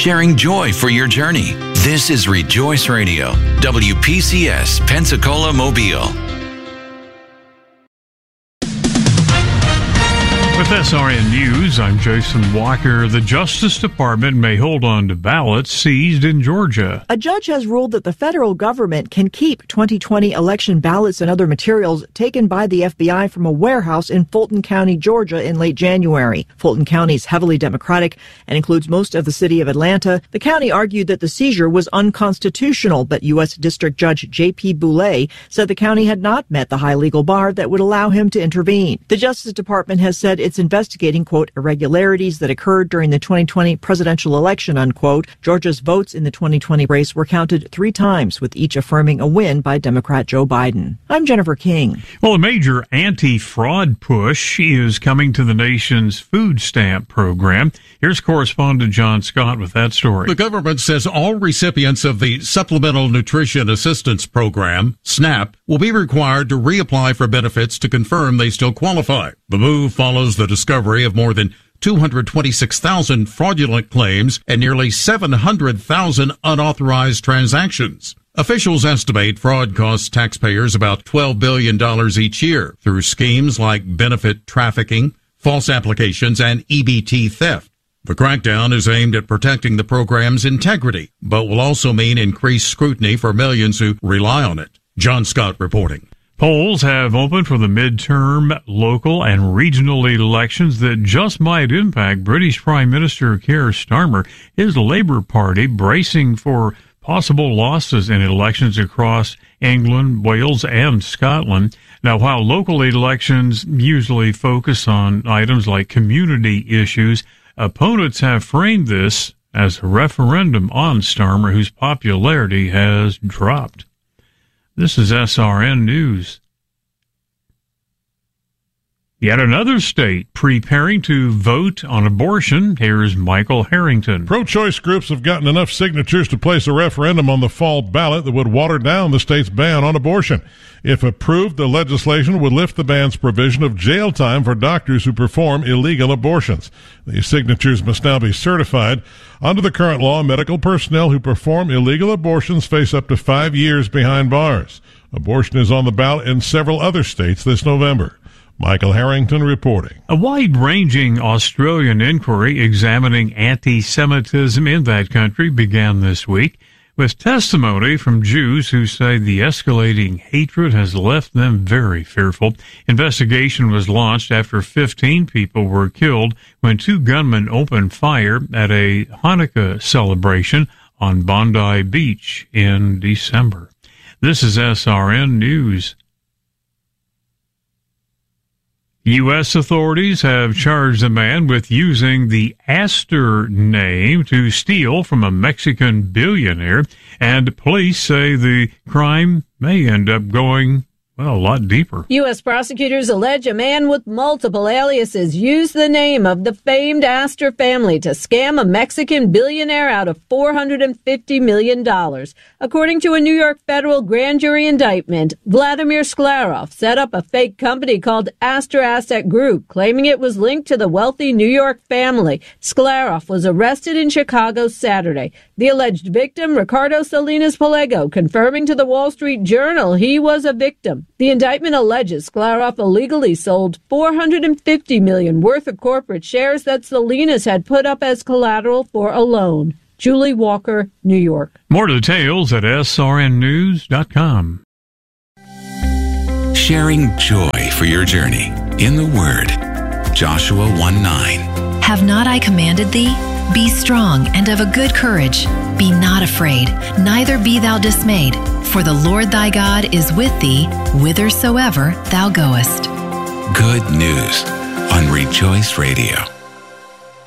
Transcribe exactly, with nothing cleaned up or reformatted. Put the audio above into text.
sharing joy for your journey. This is Rejoice Radio, W P C S, Pensacola, Mobile. With S R N News, I'm Jason Walker. The Justice Department may hold on to ballots seized in Georgia. A judge has ruled that the federal government can keep twenty twenty election ballots and other materials taken by the F B I from a warehouse in Fulton County, Georgia in late January. Fulton County is heavily Democratic and includes most of the city of Atlanta. The county argued that the seizure was unconstitutional, but U S District Judge J P Boulay said the county had not met the high legal bar that would allow him to intervene. The Justice Department has said it's investigating, quote, irregularities that occurred during the twenty twenty presidential election, unquote. Georgia's votes in the twenty twenty race were counted three times, with each affirming a win by Democrat Joe Biden. I'm Jennifer King. Well, a major anti-fraud push is coming to the nation's food stamp program. Here's correspondent John Scott with that story. The government says all recipients of the Supplemental Nutrition Assistance Program, SNAP, will be required to reapply for benefits to confirm they still qualify. The move follows the discovery of more than two hundred twenty-six thousand fraudulent claims and nearly seven hundred thousand unauthorized transactions. Officials estimate fraud costs taxpayers about twelve billion dollars each year through schemes like benefit trafficking, false applications, and E B T theft. The crackdown is aimed at protecting the program's integrity, but will also mean increased scrutiny for millions who rely on it. John Scott reporting. Polls have opened for the midterm, local, and regional elections that just might impact British Prime Minister Keir Starmer. His Labour Party bracing for possible losses in elections across England, Wales, and Scotland. Now, while local elections usually focus on items like community issues, opponents have framed this as a referendum on Starmer, whose popularity has dropped. This is S R N News. Yet another state preparing to vote on abortion. Here's Michael Harrington. Pro-choice groups have gotten enough signatures to place a referendum on the fall ballot that would water down the state's ban on abortion. If approved, the legislation would lift the ban's provision of jail time for doctors who perform illegal abortions. These signatures must now be certified. Under the current law, medical personnel who perform illegal abortions face up to five years behind bars. Abortion is on the ballot in several other states this November. Michael Harrington reporting. A wide-ranging Australian inquiry examining anti-Semitism in that country began this week with testimony from Jews who say the escalating hatred has left them very fearful. Investigation was launched after fifteen people were killed when two gunmen opened fire at a Hanukkah celebration on Bondi Beach in December. This is S R N News. U S authorities have charged a man with using the Astor name to steal from a Mexican billionaire, and police say the crime may end up going, well, a lot deeper. U S prosecutors allege a man with multiple aliases used the name of the famed Astor family to scam a Mexican billionaire out of four hundred fifty million dollars. According to a New York federal grand jury indictment, Vladimir Sklarov set up a fake company called Astor Asset Group, claiming it was linked to the wealthy New York family. Sklarov was arrested in Chicago Saturday. The alleged victim, Ricardo Salinas Pelego, confirming to the Wall Street Journal he was a victim. The indictment alleges Sklarov illegally sold four hundred fifty million dollars worth of corporate shares that Salinas had put up as collateral for a loan. Julie Walker, New York. More details at S R N news dot com. Sharing joy for your journey in the Word. Joshua one nine. Have not I commanded thee? Be strong and of a good courage. Be not afraid, neither be thou dismayed. For the Lord thy God is with thee, whithersoever thou goest. Good news on Rejoice Radio.